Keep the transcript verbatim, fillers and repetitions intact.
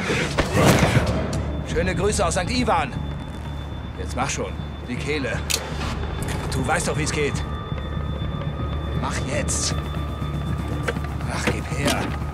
Schöne Grüße aus Sankt Ivan. Jetzt mach schon. Die Kehle. Du weißt doch, wie es geht. Mach jetzt. Ach, gib her.